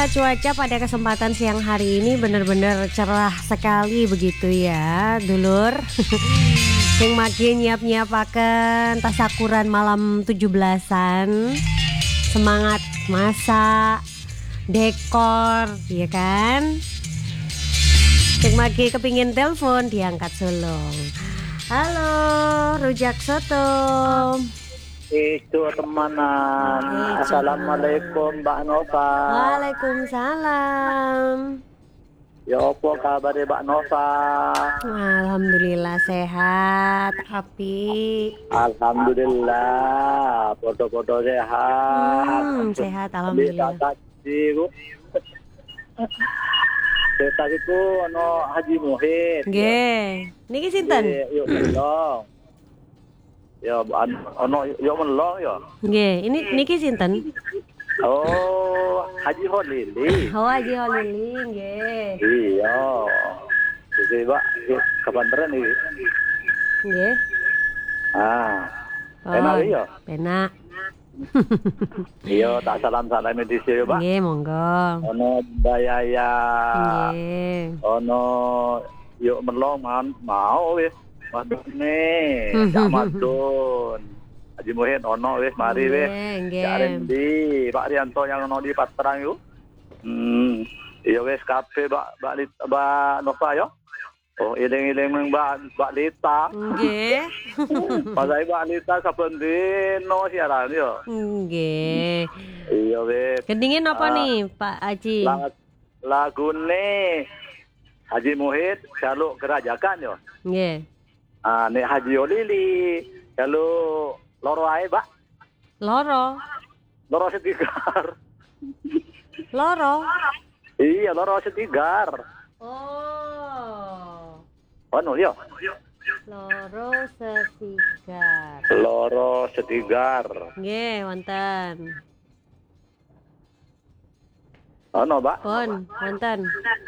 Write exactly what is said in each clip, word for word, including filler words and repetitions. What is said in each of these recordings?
cuaca pada kesempatan siang hari ini benar-benar cerah sekali begitu ya, dulur. Yang makin nyiap-nyiapaken tasakuran malam tujuh belasan. Semangat masak, dekor, ya kan? Yang makin kepingin telepon diangkat sulung. Halo, Rujak Soto. Itu temanan. Assalamualaikum Mbak Nova. Waalaikumsalam. Ya apa kabar Mbak Nova? Alhamdulillah sehat, api. Alhamdulillah, foto-foto sehat. Hmm, sehat alhamdulillah. Sehat itu ono Haji Muhid. Nggih. Niki sinten? Yuk melong. Ya ono yuk melong ya. Nggih, ini niki sinten? Oh, Haji Holili. Oh, Haji Holili, nggih. Iya. Jadi Mbak, kebanteran iki. Nggih. Ah. Oh, Enak ya? Enak. Iya, tak salam-salam di sini, Pak. Nggih, monggo. Ono Bayaya. Nggih. Ono yuk melong man, mau wis. Madune, Cak Madun. Haji Muhid ono wis mari wis. Cak Rendi, Pak Rianto yang ono di Patrang yuk. Hmm, iya wis kabeh Mbak Mbak Mbak Nova yo. Oh, iling-iling Mbak Mbak Lita. Nggih. Pasai Mbak Lita saben dino siaran yo. Nggih. Iya wis. Gendingin apa nih, Pak Haji? Lagune Haji Muhid jaluk kerajakan yo. Nggih. Ah, nek Haji Olili jaluk loro ae, Pak. Loro. Loro setigar. Loro. Iya, loro setigar. Oh. Ono yo. Loro setigar. Loro setigar. Nggih, wonten. Ono, Pak. Pun, wonten.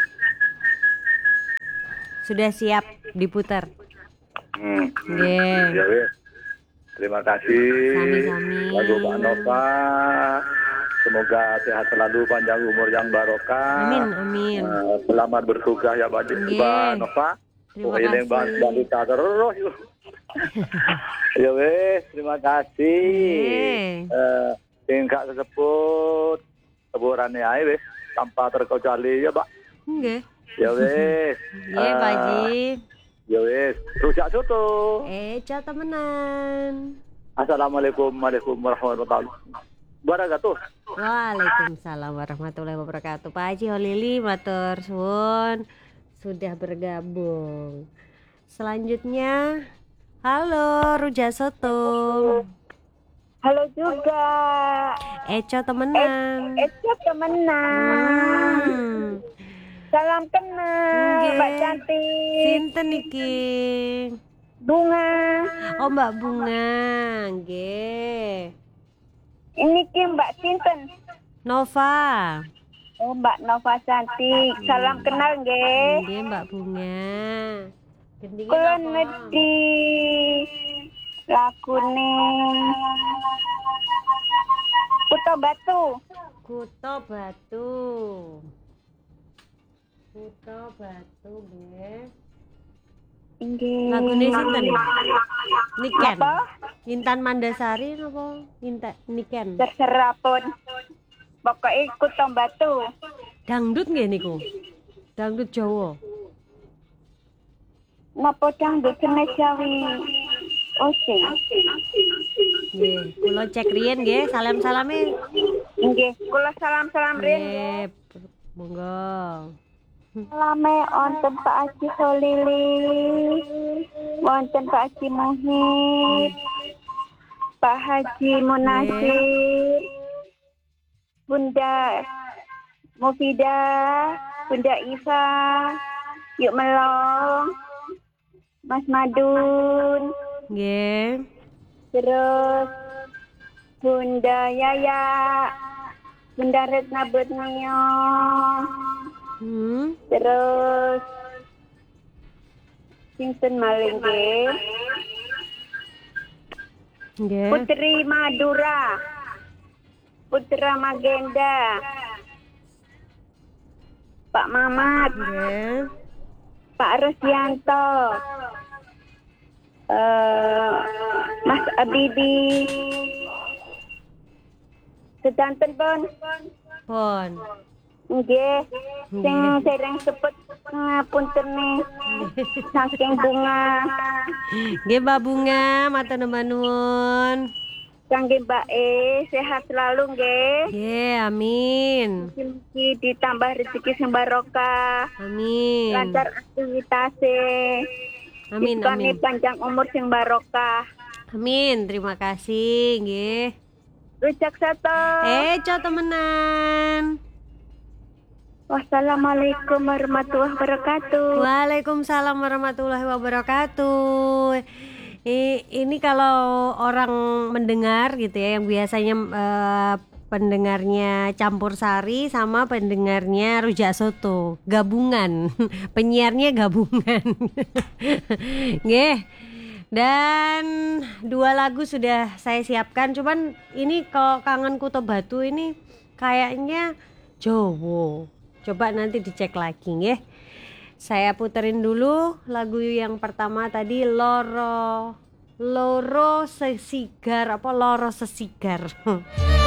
Sudah siap diputar. Hmm. Nggih. Ya wis. Terima kasih. Sami-sami. Lagu Mbak Nova. Semoga sehat selalu, panjang umur yang barokah. Amin, amin. Uh, selamat bertugas ya Mbak Mbak Nova. Terima oh, ini Mbak kasih. Balita terus yuk. Ya wes, terima kasih. Eh, tingkat tersebut teburannya ae wes tanpa terkecuali ya, Pak. Nggih. Ya wes. Nggih, Pak Haji. Ya wes, Rujak Soto. Eh, ciao temenan. Assalamualaikum warahmatullahi wabarakatuh. Waalaikumsalam warahmatullahi wabarakatuh. Pak Haji Holili matur suwun sudah bergabung. Selanjutnya, halo Rujak Soto. Halo juga. Eco temenan. E Eco temenan. Hmm. Salam kenal, Nggih. Mbak Cantik. Sinten niki? Bunga. Oh, Mbak Bunga. Nggih. Ini ki Mbak Sinten. Nova. Oh, Mbak Nova Cantik. Salam kenal nggih. Nggih, Mbak Bunga. Gendingin Kula apa? nedhi lagune Kuto Batu. Kuto Batu. Kuto Batu nggih. Nggih. Lagune sinten? Niken. Apa? Intan Mandasari napa? Intan Niken. Terserah pun. Pokoknya Kuto Batu. Dangdut nggih niku? Dangdut Jawa. Napa dangdut Senejawi Osing. Nggih, kula cek riyen nggih, salam-salame. Nggih, kula salam-salam riyen nggih. Nggih, monggo. Salame wonten Pak Haji Holili, wonten Pak Haji Muhid, Pak Haji Munasir, Bunda Mufidah, Bunda Iva, Yuk Melong, Mas Madun, Nggih. terus Bunda Yaya, Bunda Retna Bernio, Hmm. terus Sinten maling nggih. Nggih. Putri Madura, Putra Magenda, Pak Mamat, Nggih. Pak Rusyanto, eh, Mas Abibi, sedanten pun, Pun. nggih, sing dereng sepet ngapuntene saking bunga, Nggih Mbak Bunga, matur nuwun. kangge Mbak E sehat selalu nggih. Nggih, amin. Mugi ditambah rezeki sing barokah, Amin. lancar aktivitasnya, Amin, diskone amin. panjang umur sing barokah. Amin, terima kasih, nggih. Rujak soto. Eh, co temenan. Wassalamualaikum warahmatullahi wabarakatuh. Waalaikumsalam warahmatullahi wabarakatuh. I- Ini kalau orang mendengar gitu ya, yang biasanya eh, pendengarnya campur sari sama pendengarnya rujak soto, gabungan. Penyiarnya gabungan. Nggih. Dan dua lagu sudah saya siapkan, cuman ini kalau Kangen Kuto Batu ini kayaknya Jowo. Coba nanti dicek lagi nggih. Saya puterin dulu lagu yang pertama tadi, Loro Loro Sesigar apa Loro Sesigar.